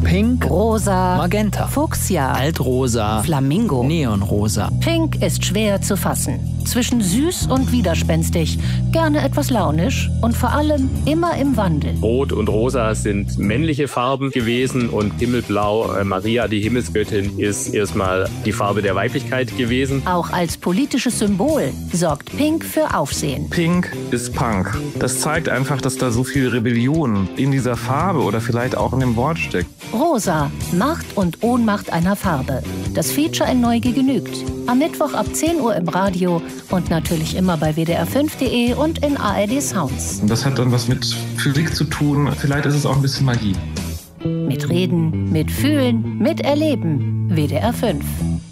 Pink, rosa, Magenta, Fuchsia, Altrosa, Flamingo. Neonrosa. Pink ist schwer zu fassen. Zwischen süß und widerspenstig, gerne etwas launisch und vor allem immer im Wandel. Rot und Rosa sind männliche Farben gewesen und Himmelblau, Maria, die Himmelsgöttin, ist erstmal die Farbe der Weiblichkeit gewesen. Auch als politisches Symbol sorgt Pink für Aufsehen. Pink ist Punk. Das zeigt einfach, dass da so viel Rebellion in dieser Farbe oder vielleicht auch in dem Wort steckt. Rosa, Macht und Ohnmacht einer Farbe. Das Feature in Neugier genügt. Am Mittwoch ab 10 Uhr im Radio und natürlich immer bei wdr5.de und in ARD Sounds. Und das hat dann was mit Physik zu tun. Vielleicht ist es auch ein bisschen Magie. Mit Reden, mit Fühlen, mit Erleben. WDR 5.